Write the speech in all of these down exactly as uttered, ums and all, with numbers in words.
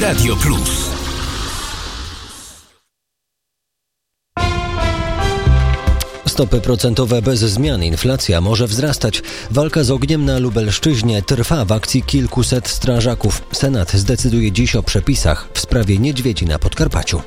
Radio Plus. Stopy procentowe bez zmian, inflacja może wzrastać. Walka z ogniem na Lubelszczyźnie trwa w akcji kilkuset strażaków. Senat zdecyduje dziś o przepisach w sprawie niedźwiedzi na Podkarpaciu.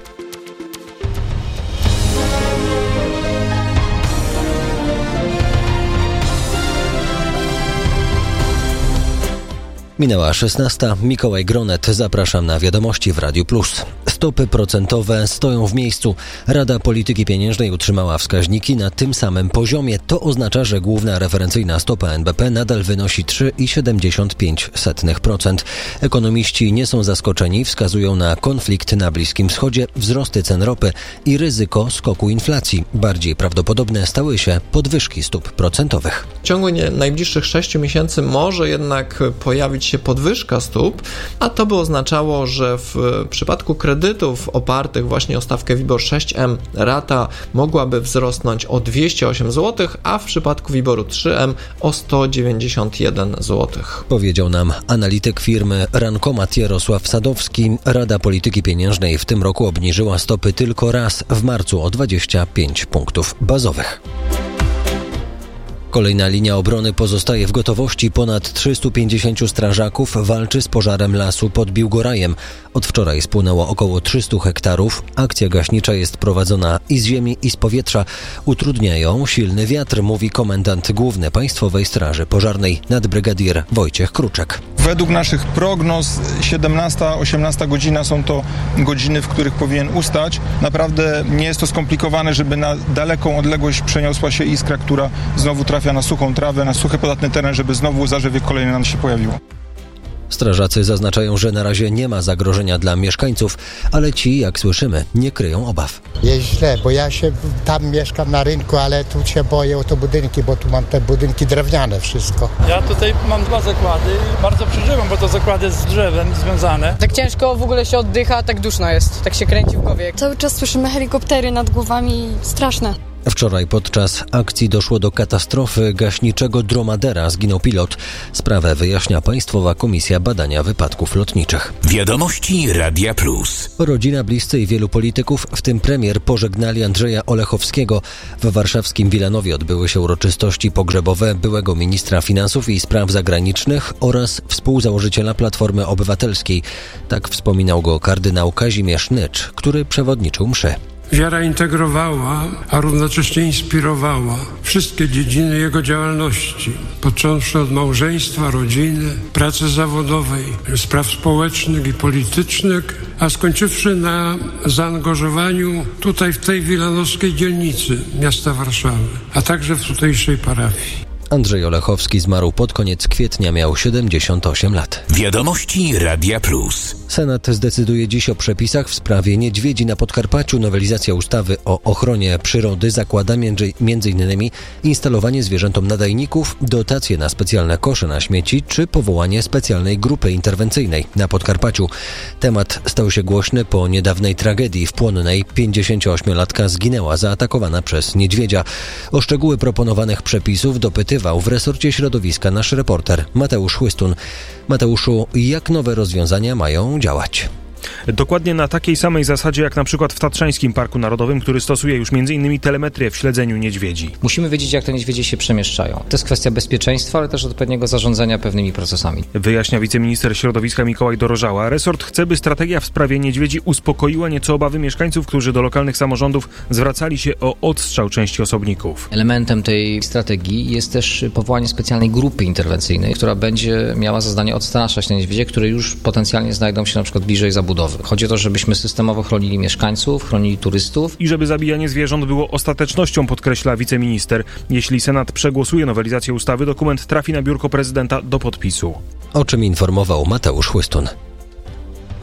Minęła szesnasta. Mikołaj Gronet. Zapraszam na wiadomości w Radiu Plus. Stopy procentowe stoją w miejscu. Rada Polityki Pieniężnej utrzymała wskaźniki na tym samym poziomie. To oznacza, że główna referencyjna stopa N B P nadal wynosi trzy przecinek siedemdziesiąt pięć procent. Ekonomiści nie są zaskoczeni, wskazują na konflikt na Bliskim Wschodzie, wzrosty cen ropy i ryzyko skoku inflacji. Bardziej prawdopodobne stały się podwyżki stóp procentowych. W ciągu nie, najbliższych sześciu miesięcy może jednak pojawić się podwyżka stóp, a to by oznaczało, że w przypadku kredytów opartych właśnie o stawkę WIBOR sześć M rata mogłaby wzrosnąć o dwieście osiem złotych, a w przypadku WIBORu trzy M o sto dziewięćdziesiąt jeden złotych. Powiedział nam analityk firmy Rankomat Jarosław Sadowski. Rada Polityki Pieniężnej w tym roku obniżyła stopy tylko raz, w marcu o dwadzieścia pięć punktów bazowych. Kolejna linia obrony pozostaje w gotowości. Ponad trzystu pięćdziesięciu strażaków walczy z pożarem lasu pod Biłgorajem. Od wczoraj spłonęło około trzysta hektarów. Akcja gaśnicza jest prowadzona i z ziemi, i z powietrza. Utrudnia ją silny wiatr, mówi komendant główny Państwowej Straży Pożarnej nadbrygadier Wojciech Kruczek. Według naszych prognoz siedemnasta osiemnasta godzina są to godziny, w których powinien ustać. Naprawdę nie jest to skomplikowane, żeby na daleką odległość przeniosła się iskra, która znowu trafia na suchą trawę, na suchy, podatny teren, żeby znowu zarzewie kolejne nam się pojawiło. Strażacy zaznaczają, że na razie nie ma zagrożenia dla mieszkańców, ale ci, jak słyszymy, nie kryją obaw. Jest źle, bo ja się tam mieszkam na rynku, ale tu się boję o te budynki, bo tu mam te budynki drewniane wszystko. Ja tutaj mam dwa zakłady i bardzo przeżywam, bo to zakłady z drzewem związane. Tak ciężko w ogóle się oddycha, tak duszno jest, tak się kręci w głowie. Cały czas słyszymy helikoptery nad głowami, straszne. Wczoraj podczas akcji doszło do katastrofy gaśniczego dromadera. Zginął pilot. Sprawę wyjaśnia Państwowa Komisja Badania Wypadków Lotniczych. Wiadomości Radia Plus. Rodzina, bliscy i wielu polityków, w tym premier, pożegnali Andrzeja Olechowskiego. W warszawskim Wilanowie odbyły się uroczystości pogrzebowe byłego ministra finansów i spraw zagranicznych oraz współzałożyciela Platformy Obywatelskiej. Tak wspominał go kardynał Kazimierz Nycz, który przewodniczył mszy. Wiara integrowała, a równocześnie inspirowała wszystkie dziedziny jego działalności, począwszy od małżeństwa, rodziny, pracy zawodowej, spraw społecznych i politycznych, a skończywszy na zaangażowaniu tutaj w tej wilanowskiej dzielnicy miasta Warszawy, a także w tutejszej parafii. Andrzej Olechowski zmarł pod koniec kwietnia, miał siedemdziesiąt osiem lat. Wiadomości Radia Plus. Senat zdecyduje dziś o przepisach w sprawie niedźwiedzi na Podkarpaciu. Nowelizacja ustawy o ochronie przyrody zakłada między innymi instalowanie zwierzętom nadajników, dotacje na specjalne kosze na śmieci czy powołanie specjalnej grupy interwencyjnej na Podkarpaciu. Temat stał się głośny po niedawnej tragedii w Płonnej. pięćdziesięcioośmiolatka zginęła zaatakowana przez niedźwiedzia. O szczegóły proponowanych przepisów dopytywał w resorcie środowiska nasz reporter Mateusz Chłystun. Mateuszu, jak nowe rozwiązania mają działać? Dokładnie na takiej samej zasadzie jak na przykład w Tatrzańskim Parku Narodowym, który stosuje już między innymi telemetrię w śledzeniu niedźwiedzi. Musimy wiedzieć, jak te niedźwiedzie się przemieszczają. To jest kwestia bezpieczeństwa, ale też odpowiedniego zarządzania pewnymi procesami. Wyjaśnia wiceminister środowiska Mikołaj Dorożała. Resort chce, by strategia w sprawie niedźwiedzi uspokoiła nieco obawy mieszkańców, którzy do lokalnych samorządów zwracali się o odstrzał części osobników. Elementem tej strategii jest też powołanie specjalnej grupy interwencyjnej, która będzie miała za zadanie odstraszać te niedźwiedzie, które już potencjalnie znajdą się na przykład bliżej zabudowy. Chodzi o to, żebyśmy systemowo chronili mieszkańców, chronili turystów. I żeby zabijanie zwierząt było ostatecznością, podkreśla wiceminister. Jeśli Senat przegłosuje nowelizację ustawy, dokument trafi na biurko prezydenta do podpisu. O czym informował Mateusz Chłystun.